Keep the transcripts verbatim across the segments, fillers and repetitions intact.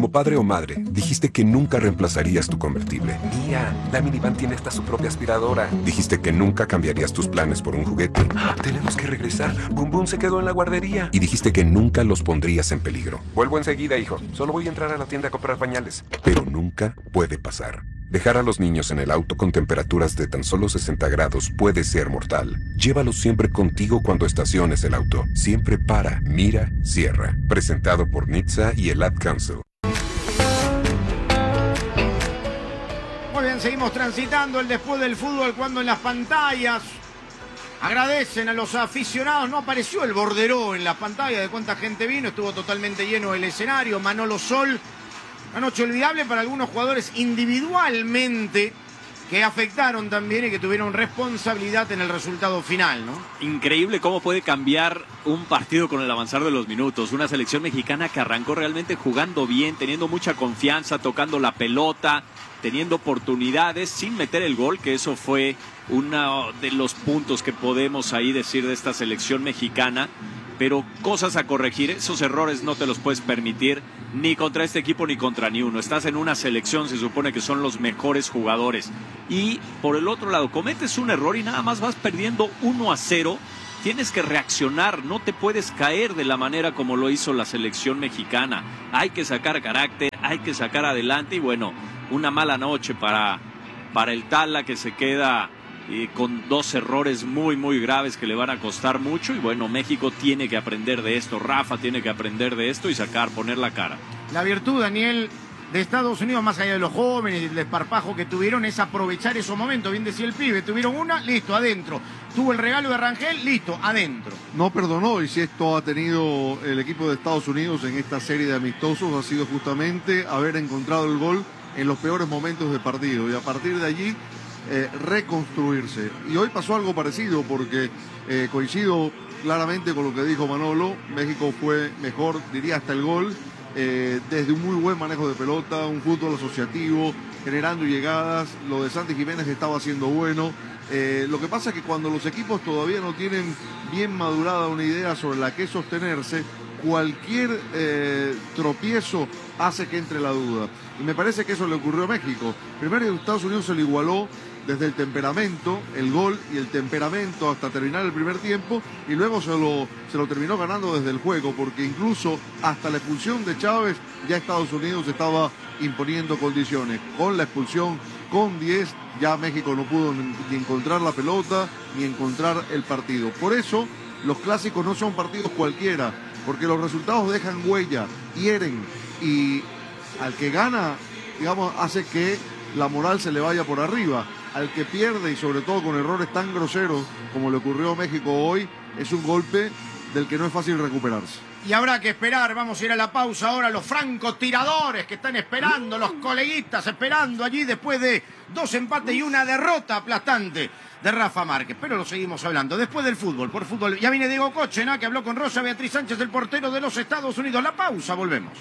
Como padre o madre, dijiste que nunca reemplazarías tu convertible. Mía, la minivan tiene hasta su propia aspiradora. Dijiste que nunca cambiarías tus planes por un juguete. ¡Ah! Tenemos que regresar. Bum Bum se quedó en la guardería. Y dijiste que nunca los pondrías en peligro. Vuelvo enseguida, hijo. Solo voy a entrar a la tienda a comprar pañales. Pero nunca puede pasar. Dejar a los niños en el auto con temperaturas de tan solo sesenta grados puede ser mortal. Llévalos siempre contigo cuando estaciones el auto. Siempre para, mira, cierra. Presentado por N H T S A y el Ad Council. Muy bien, seguimos transitando el después del fútbol cuando en las pantallas agradecen a los aficionados. No apareció el borderó en la pantalla de cuánta gente vino. Estuvo totalmente lleno el escenario. Manolo Sol. Una noche olvidable para algunos jugadores individualmente que afectaron también y que tuvieron responsabilidad en el resultado final, ¿no? Increíble cómo puede cambiar un partido con el avanzar de los minutos. Una selección mexicana que arrancó realmente jugando bien, teniendo mucha confianza, tocando la pelota, teniendo oportunidades sin meter el gol, que eso fue uno de los puntos que podemos ahí decir de esta selección mexicana. Pero cosas a corregir, esos errores no te los puedes permitir ni contra este equipo ni contra ni uno. Estás en una selección, se supone que son los mejores jugadores. Y por el otro lado, cometes un error y nada más vas perdiendo uno a cero. Tienes que reaccionar, no te puedes caer de la manera como lo hizo la selección mexicana. Hay que sacar carácter, hay que sacar adelante y bueno, una mala noche para, para el Tala que se queda Eh, con dos errores muy muy graves que le van a costar mucho y bueno, México tiene que aprender de esto, Rafa tiene que aprender de esto y sacar, poner la cara. La virtud, Daniel, de Estados Unidos, más allá de los jóvenes y el desparpajo que tuvieron, es aprovechar esos momentos. Bien decía el pibe, tuvieron una, listo, adentro. Tuvo el regalo de Rangel, listo, adentro. No perdonó, y si esto ha tenido el equipo de Estados Unidos en esta serie de amistosos ha sido justamente haber encontrado el gol en los peores momentos del partido y a partir de allí Eh, reconstruirse. Y hoy pasó algo parecido porque eh, coincido claramente con lo que dijo Manolo. México fue mejor, diría hasta el gol, eh, desde un muy buen manejo de pelota, un fútbol asociativo, generando llegadas. Lo de Santi Jiménez estaba haciendo bueno. Eh, lo que pasa es que cuando los equipos todavía no tienen bien madurada una idea sobre la que sostenerse, cualquier eh, tropiezo hace que entre la duda. Y me parece que eso le ocurrió a México. Primero Estados Unidos se lo igualó desde el temperamento, el gol y el temperamento hasta terminar el primer tiempo y luego se lo, se lo terminó ganando desde el juego porque incluso hasta la expulsión de Chávez ya Estados Unidos estaba imponiendo condiciones. Con la expulsión, con diez, ya México no pudo ni encontrar la pelota ni encontrar el partido. Por eso los clásicos no son partidos cualquiera, porque los resultados dejan huella, hieren y al que gana, digamos, hace que la moral se le vaya por arriba. Al que pierde y sobre todo con errores tan groseros como le ocurrió a México hoy, es un golpe del que no es fácil recuperarse. Y habrá que esperar, vamos a ir a la pausa ahora, los francotiradores que están esperando, los coleguitas esperando allí después de dos empates y una derrota aplastante de Rafa Márquez. Pero lo seguimos hablando después del fútbol, por fútbol. Ya viene Diego Cochena, que habló con Rosa Beatriz Sánchez, el portero de los Estados Unidos. La pausa, volvemos.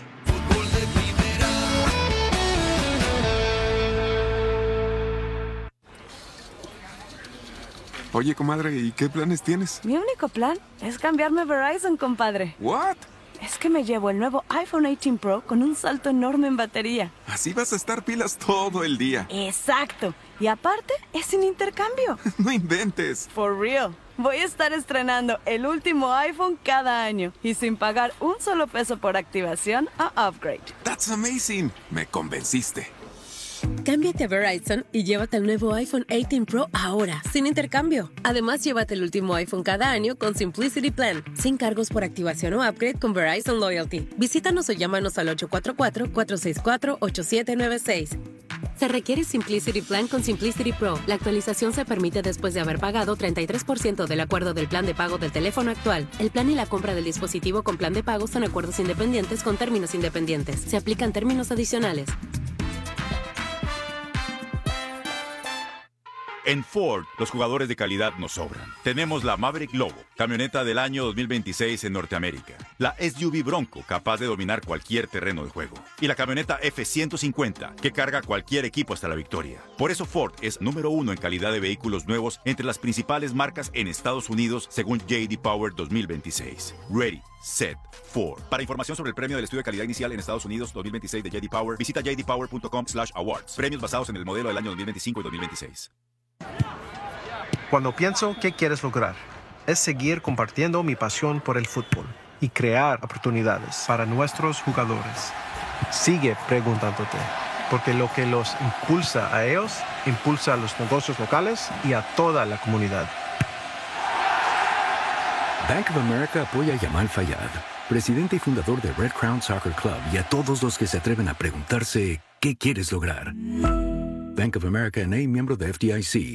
Oye, comadre, ¿y qué planes tienes? Mi único plan es cambiarme a Verizon, compadre. ¿What? Es que me llevo el nuevo iPhone dieciocho Pro con un salto enorme en batería. Así vas a estar pilas todo el día. Exacto. Y aparte, es sin intercambio. No inventes. For real. Voy a estar estrenando el último iPhone cada año y sin pagar un solo peso por activación a upgrade. That's amazing. Me convenciste. Cámbiate a Verizon y llévate el nuevo iPhone dieciocho Pro ahora, sin intercambio. Además, llévate el último iPhone cada año con Simplicity Plan, sin cargos por activación o upgrade con Verizon Loyalty. Visítanos o llámanos al ocho cuatro cuatro, cuatro seis cuatro, ocho siete nueve seis. Se requiere Simplicity Plan con Simplicity Pro. La actualización se permite después de haber pagado treinta y tres por ciento del acuerdo del plan de pago del teléfono actual. El plan y la compra del dispositivo con plan de pago son acuerdos independientes con términos independientes. Se aplican términos adicionales. En Ford, los jugadores de calidad nos sobran. Tenemos la Maverick Lobo, camioneta del año dos mil veintiséis en Norteamérica. La S U V Bronco, capaz de dominar cualquier terreno de juego. Y la camioneta F ciento cincuenta, que carga cualquier equipo hasta la victoria. Por eso Ford es número uno en calidad de vehículos nuevos entre las principales marcas en Estados Unidos, según J D Power dos mil veintiséis. Ready, set, Ford. Para información sobre el premio del estudio de calidad inicial en Estados Unidos dos mil veintiséis de J D Power, visita j d power punto com slash awards. Premios basados en el modelo del año dos mil veinticinco y dos mil veintiséis. Cuando pienso qué quieres lograr, es seguir compartiendo mi pasión por el fútbol y crear oportunidades para nuestros jugadores. Sigue preguntándote, porque lo que los impulsa a ellos, impulsa a los negocios locales y a toda la comunidad. Bank of America apoya a Yamal Fayad, presidente y fundador de Red Crown Soccer Club, y a todos los que se atreven a preguntarse ¿qué quieres lograr? Bank of America N A, miembro de F D I C.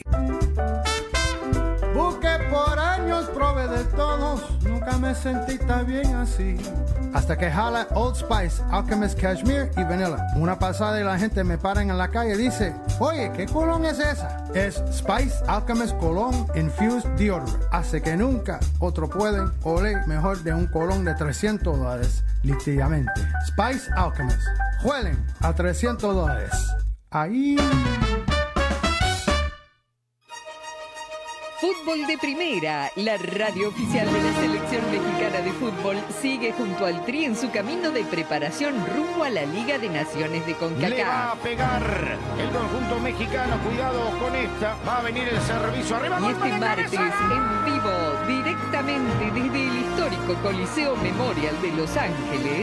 Busqué por años, probé de todos, nunca me sentí tan bien así. Hasta que jala Old Spice, Alchemist Cashmere y Vanilla. Una pasada y la gente me para en la calle y dice, oye, ¿qué colón es esa? Es Spice Alchemist Cologne Infused Deodorant. Hace que nunca otro pueden oler mejor de un colón de trescientos dólares, literalmente. Spice Alchemist. Huelen a trescientos dólares. Ahí... Fútbol de Primera, la radio oficial de la Selección Mexicana de Fútbol, sigue junto al Tri en su camino de preparación rumbo a la Liga de Naciones de CONCACAF. Le va a pegar el conjunto mexicano, cuidado con esta, va a venir el servicio arriba. Y este martes, en vivo, directamente desde el histórico Coliseo Memorial de Los Ángeles,